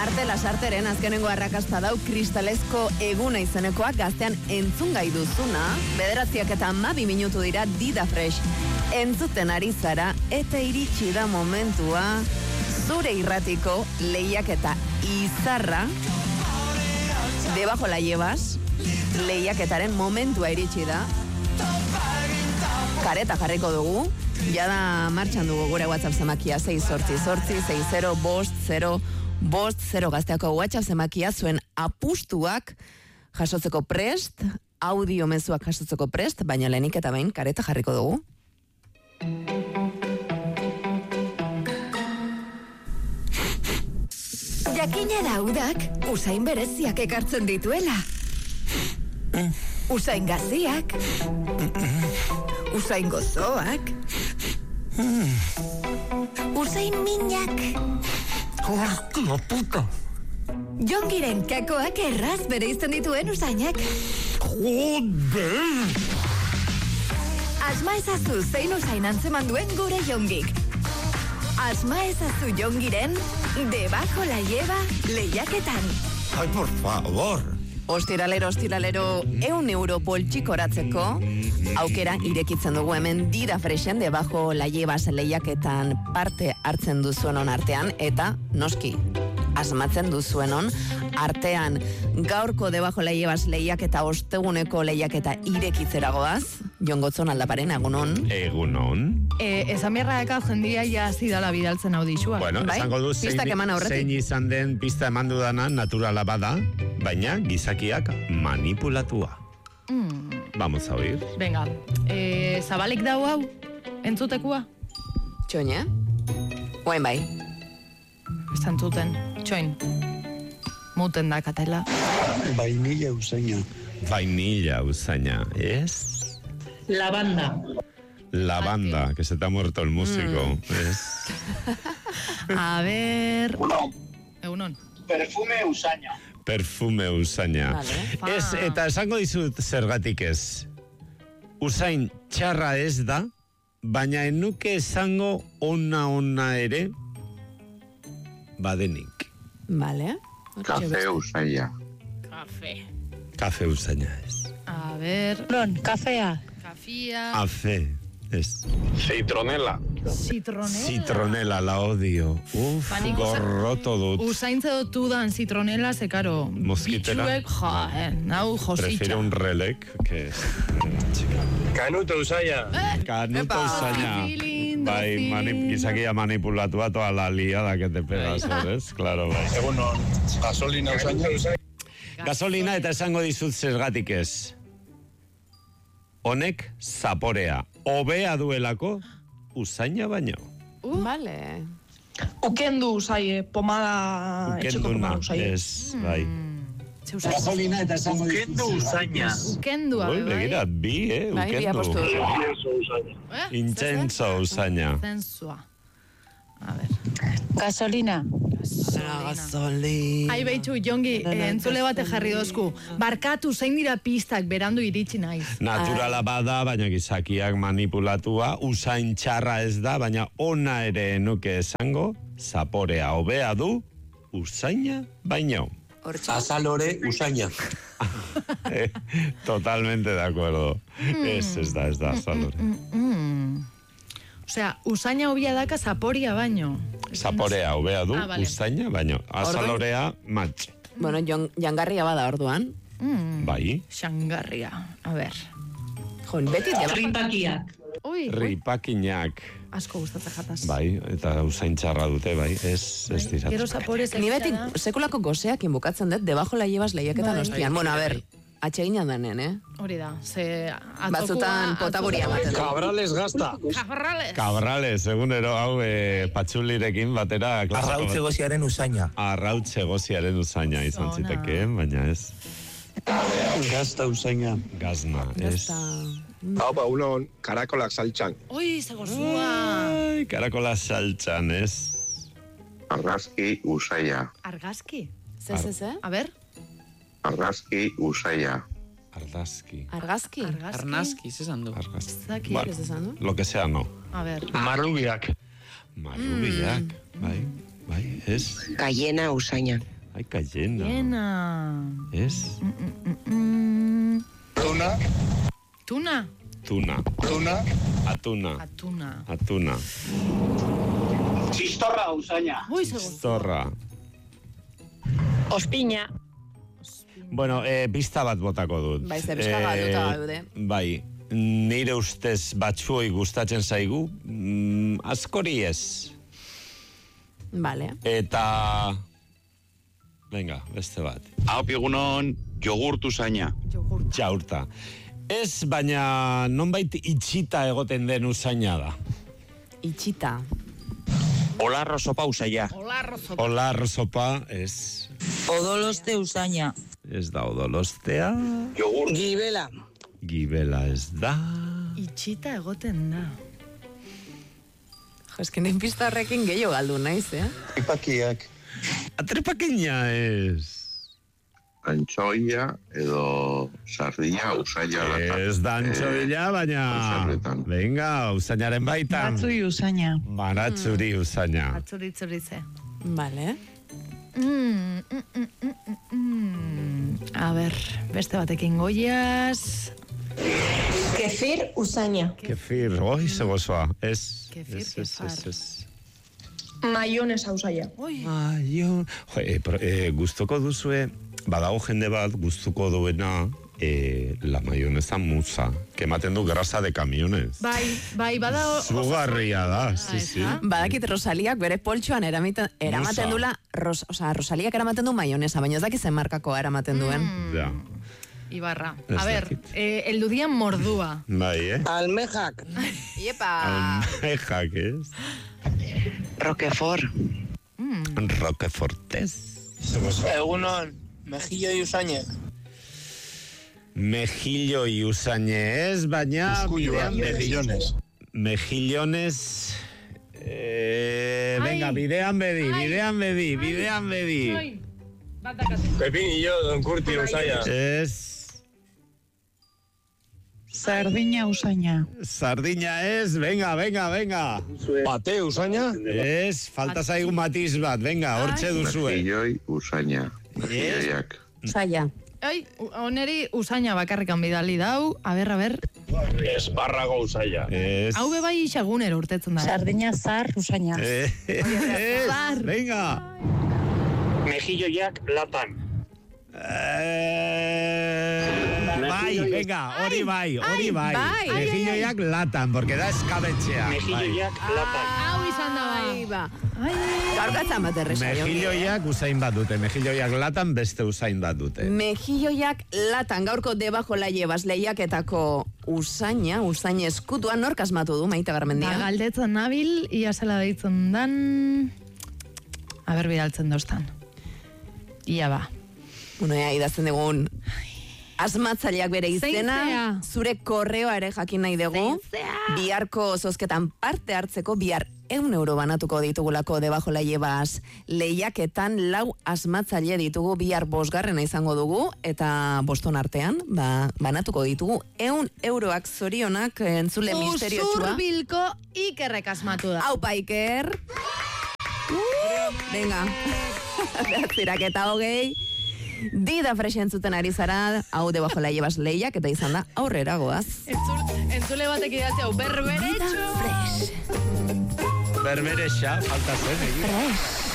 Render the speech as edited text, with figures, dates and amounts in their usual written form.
Marte Lasarteren azkenengo arrakasta dau kristalezko eguna izenekoak gaztean entzun gai duzuna, 9:12 minutu dira Dida Fresh. Entzuten ari zara eta iritsi da momentua zure irratiko lehiaketa izarra debajo la llevas lehiaketaren momentua iritsi da. Kareta jarriko dugu, jada martxan dugu gure WhatsApp zemakia 688-60-50-50 gazteako WhatsApp zemakia zuen apustuak jasotzeko prest, audio mezuak jasotzeko prest, baina lehenik eta behin kareta jarriko dugu. Jakina da udak usain bereziak ekartzen dituela. Usain gaziak, usain gozoak, usain minak. Hostia puta! Jongiren kakoak erraz bereizten dituen usainak. Joder! Asma ezazu zein usain antzeman duen gure jongik. Asma ezazu jongiren debajo la lleva lehiaketan. Ay, por favor! Ostiralero, 100 € poltsikoratzeko aukera irekitzen dugu hemen Dida Freshen debajo la llevas lehiaketan parte hartzen duzuenon artean eta noski asmatzen duzuenon artean gaurko debajo la llevas lehiaketa osteguneko lehiaketa irekitzeragoaz. Jon Gotzon aldaparen, egunon. Egunon. Esan beharra jendia ja hasi dala bidaltzen audizua. Bueno, Bai? esango du zein izan den pista eman dudana naturala bada, baina gizakiak manipulatua. Vamos a oír. Venga, zabalik dau hau, entzutekua? Txoin, Oain bai. Ez entzuten, txoin. Muten da katela. Vainilla usaina. Vainilla usaina, ¿es? La banda, que se te ha muerto el músico, ¿es? A ver... Egunon. Perfume usaina. Perfume usaina. Vale. Ez, eta esango dizut zergatik ez. Usain txarra ez da, baina enuke esango ona ere badenik. Vale. Kafe usaina. Kafe usaina ez. A ver... Kafea. Kafia... Afe, ez. Citronela. Citronela, la odio. Uf, Panik gorroto dut. Usaintze dut dudan citronela, ze karo... Mosquitera. Bitxuek, nau jositxa. Prefiero un relec que es... Canuto usaina. Canuto Epa. usaina. Bai, gizakia manipulatua toda la liada que te pegas, ¿sabes? Claro, bai. Egunon, gasolina usaina. Gasolina eta esango dizut zergatik ez. Honek zaporea. Hobea duelako usaina baino. Vale. Ukendu usaie, pomada... Ukenduna, ez, bai. Gasolina eta esango Ukendu usaina. Ukendu, abe, bai. Begira, bi, Bai, bi ukendu. apostu. Intentso usaina. Zensua. A ver. Gasolina. Ai, behitxu, Jongi, entzule bate jarri dozku. Barkatu, zein dira pistak, berandu iritsi naiz. Naturala bada, baina gizakiak manipulatua, usain txarra ez da, baina ona ere nuke esango, zaporea hobea du, usaina baino. Azalore usaina. Totalmente de acuerdo. Ez da, azalore. Osea, usaina hobia daka zaporia baino. Zaporea hobea du, vale. usaina baino. Azalorea matx. Bueno, jangarria bada orduan. Bai. Xangarria. A ver. Join, beti Ripakiak. Ui, Ripakinak. asko gustatzen jataz. Bai, eta usain txarra dute, bai. Ez dira. Gero zapore Ni beti sekulako goseak inbukatzen dut debajo la llevas lehiaketan Bai. ostian. Bueno, a ver, atsegina danen, Hori da, ze... Batzutan potaburia baten. Cabrales gazta. Cabrales. Cabrales, egunero hau patxulirekin batera klasiko. Arrautze goziaren usaina. Arrautze goziaren usaina izan Ona. ziteke, baina ez. Gazta usaina. Gazna, ez. Hau, unon, karakolak saltxan. Ui, ze gozua. Ai, karakola saltxan, ez. Argazki usaina. Argazki. Ze? A ver. Argazki usaina. Argazki. Argazki? Arnazki, zesan du. Argazki. Zaki. Bueno, Ez esan du? lo que sea, no. A ver. Marrubiak. Marrubiak, bai, ez. Gallena usaina. Ai, cayena. Hiena. Ez? Tuna. Tuna. Tuna. Tuna. Atuna. Atuna. Atuna. Txistorra usaina. Ui, segur. Zorra. Ospina. Bueno, pista bat botako dut. Bai, ze pixka galduta gaude. Bai, nire ustez batzuoi gustatzen zaigu, askori ez. Vale. Eta... Venga, beste bat. Hau pigunon, jogurt usaina. Jaurta. Ez, baina nonbait itxita egoten den usaina da. Itxita. Olarro sopa usaia. Olar sopa, ez. Odoloste usaina. Ez da odolostea. Jogurt. Gibela. Gibela ez da. Itxita egoten da. Jo, esken pista horrekin gehiago galdu naiz, Ipakiak. Atrepakina ez. Antxoia edo sardina usaia latan. Ez da antxoila, baina... Usaietan. Venga, usainaren baitan. usaina. Baratzuri usaina. Atzuritze. Vale. A ber, beste batekin goiaz. Kefir usaina. Kefir, oi, ze gozoa. Ez. Kefir, Ez. kefar. Maionesa usaia. Maio... Guztoko duzue, badago jende bat guztuko duena la mayonesa musa, que ematen du grasa de camiones. Bai, bada... Zugarria da, sí. Badakit Rosaliak bere poltsuan eramaten dula, Rosaliak eramaten du maionesa, baina ez dakizen markakoa eramaten duen. Ja. Ibarra. Ez A ber, dakit. eldudian mordua. Bai, Almejak. Iepa! Almejak, ez? Roquefort. Roquefortes. Egunon, mejillo y usaina. Mejillo y usaine ez, baina... Mejillones. Mejillones... venga, bidean bedi. Pepinillo, don Curti usaia. Ez... Sardina usaina. Sardina ez, venga. Pate usaina. Ez, falta zaigu matiz bat, venga, hortxe duzue. Mejilloi usaina. Mejilloiak. Usaia. Ai, oneri usaina bakarrikan bidali dau. A ber. Esparrago usaia. Ez, Hau bebai isagunero urtetzen da. Sardina zar usaina. ez, venga. Mejilloiak latan. Bai, venga, hori bai. bai. Mejilloiak latan, porque da eskabetxea. Mejilloiak latan. Hau izan da Ai, bai. ba. Gaur gatzan bat erresa. Mejilloiak usain bat dute, mejilloiak latan beste usain bat dute. Mejilloiak latan, gaurko debajo la llevas lehiaketako usaina eskutuan nork asmatu du, Maite Garmendia? Galdetzen nabil, ia zela deitzen dan... A ber, bidaltzen dostan. Ia ba. Bueno, idazten dugun asmatzaileak bere izena, Zeintzea? zure korreoa ere jakin nahi dugu. Biharko zozketan parte hartzeko, bihar 100 euro banatuko ditugulako debajo la llevas lehiaketan 4 asmatzaile ditugu, bihar 5. izango dugu, eta boston artean, banatuko ditugu 100 euroak zorionak entzule misteriotsua. Usurbilko Ikerrek asmatu da. Aupa Iker! Venga, behatzirak eta 20. Dida Fresh entzuten ari zara, hau debajo la llevas lehiak, eta izan da aurrera goaz. Entzule batek idatzi hau, berberetxo! Fresh. Berberexa, falta zen, Fresh.